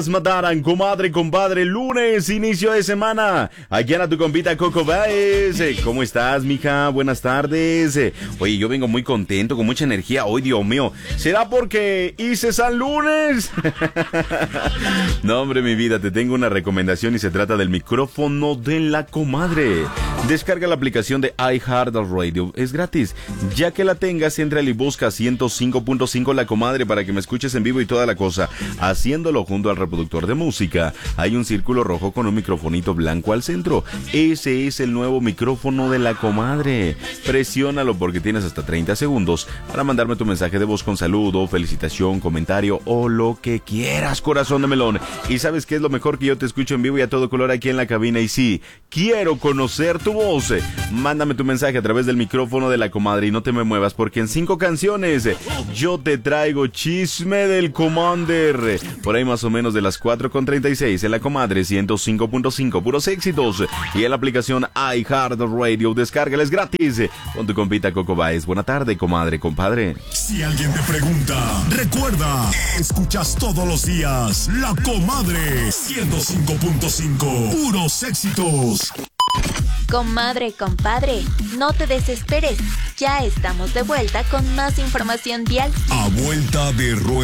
Mataran, comadre, compadre, lunes, inicio de semana. Aquí anda tu compita Coco Baez. ¿Cómo estás, mija? Buenas tardes. Oye, yo vengo muy contento, con mucha energía. Hoy, Dios mío, ¿será porque hice San Lunes? No, hombre, mi vida, te tengo una recomendación y se trata del micrófono de la comadre. Descarga la aplicación de iHeartRadio. Es gratis. Ya que la tengas, entra y busca 105.5 La Comadre para que me escuches en vivo y toda la cosa. Haciéndolo junto al reproductor de música, hay un círculo rojo con un microfonito blanco al centro. Ese es el nuevo micrófono de la comadre. Presiónalo porque tienes hasta 30 segundos para mandarme tu mensaje de voz con saludo, felicitación, comentario o lo que quieras, corazón de melón. Y ¿sabes qué es lo mejor? Que yo te escucho en vivo y a todo color aquí en la cabina. Y sí, quiero conocer tu voz. Mándame tu mensaje a través del micrófono de la comadre y no te me muevas porque en 5 canciones yo te traigo chisme del Commander. Por ahí más o menos de las 4:36 en la comadre 105.5, puros éxitos. Y en la aplicación iHeartRadio, descárgala, es gratis. Con tu compita Coco Baez. Buena tarde, comadre, compadre. Si alguien te pregunta, recuerda, escuchas todos los días La Comadre 105.5, puros éxitos. Comadre, compadre, no te desesperes. Ya estamos de vuelta con más información vial. A vuelta de rueda.